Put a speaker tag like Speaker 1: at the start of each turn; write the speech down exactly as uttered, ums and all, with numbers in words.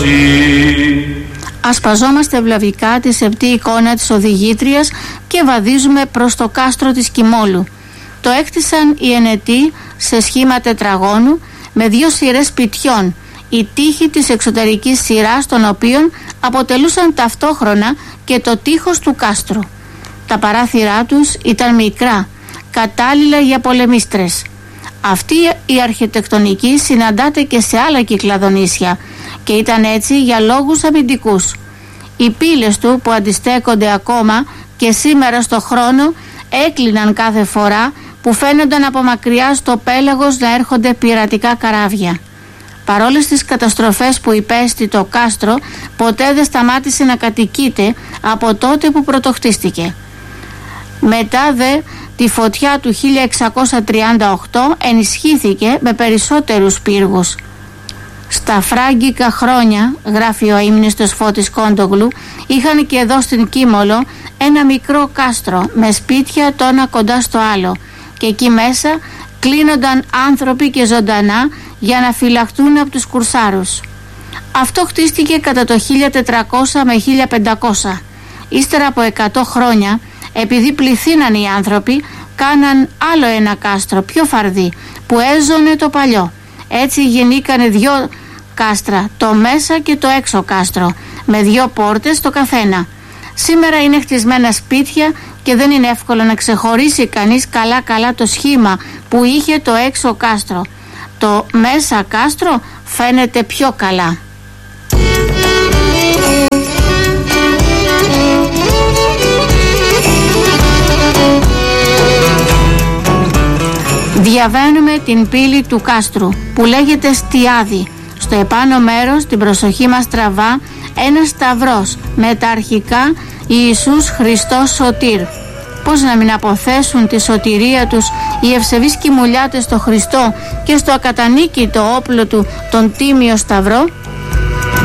Speaker 1: Ασπαζόμαστε ευλαβικά τη σεπτή εικόνα της οδηγήτριας και βαδίζουμε προς το κάστρο της Κιμόλου. Το έκτισαν οι Ενετοί σε σχήμα τετραγώνου με δύο σειρές σπιτιών, οι τοίχοι της εξωτερικής σειράς των οποίων αποτελούσαν ταυτόχρονα και το τείχος του κάστρου. Τα παράθυρά τους ήταν μικρά, κατάλληλα για πολεμίστρες. Αυτή η αρχιτεκτονική συναντάται και σε άλλα κυκλαδονήσια και ήταν έτσι για λόγους αμυντικούς. Οι πύλες του που αντιστέκονται ακόμα και σήμερα στο χρόνο έκλειναν κάθε φορά που φαίνονταν από μακριά στο πέλαγος να έρχονται πειρατικά καράβια. Παρόλες τις καταστροφές που υπέστη το κάστρο, ποτέ δεν σταμάτησε να κατοικείται από τότε που πρωτοχτίστηκε. Μετά δε τη φωτιά του χίλια εξακόσια τριάντα οκτώ ενισχύθηκε με περισσότερους πύργους. Στα φράγκικα χρόνια, γράφει ο αείμνηστος Φώτης Κόντογλου, είχαν και εδώ στην Κίμολο ένα μικρό κάστρο με σπίτια το ένα κοντά στο άλλο και εκεί μέσα κλείνονταν άνθρωποι και ζωντανά για να φυλαχτούν από τους κουρσάρους. Αυτό χτίστηκε κατά το χίλια τετρακόσια με χίλια πεντακόσια. Ύστερα από εκατό χρόνια, επειδή πληθύναν οι άνθρωποι, κάναν άλλο ένα κάστρο πιο φαρδί που έζωνε το παλιό. Έτσι γεννήκανε δυο κάστρα, το μέσα και το έξω κάστρο, με δυο πόρτες το καθένα. Σήμερα είναι χτισμένα σπίτια και δεν είναι εύκολο να ξεχωρίσει κανείς καλά καλά το σχήμα που είχε το έξω κάστρο. Το μέσα κάστρο φαίνεται πιο καλά. Διαβαίνουμε την πύλη του κάστρου που λέγεται Στιάδη. Στο επάνω μέρος την προσοχή μας τραβά ένας σταυρός με τα αρχικά Ιησούς Χριστός Σωτήρ. Πώς να μην αποθέσουν τη σωτηρία τους οι ευσεβείς κοιμουλιάτες στο Χριστό και στο ακατανίκητο όπλο του τον τίμιο σταυρό.